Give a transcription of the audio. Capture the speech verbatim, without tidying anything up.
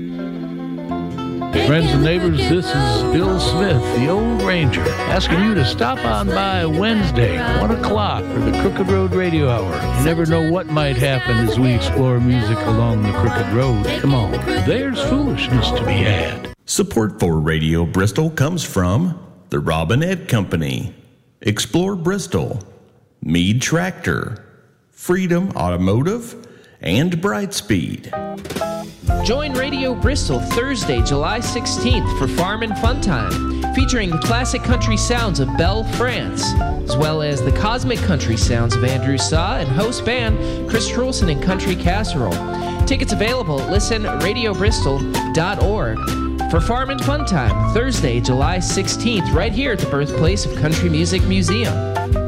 Friends and neighbors, this is Bill Smith, the Old Ranger, asking you to stop on by Wednesday, one o'clock, for the Crooked Road Radio Hour. You never know what might happen as we explore music along the Crooked Road. Come on, there's foolishness to be had. Support for Radio Bristol comes from the Robinette Company, Explore Bristol, Mead Tractor, Freedom Automotive, and Brightspeed. Join Radio Bristol Thursday, July sixteenth for Farm and Fun Time, featuring the classic country sounds of Belle France, as well as the cosmic country sounds of Andrew Saw and host band Chris Trulson and Country Casserole. Tickets available at listen radio bristol dot org for Farm and Fun Time, Thursday, July sixteenth, right here at the birthplace of Country Music Museum.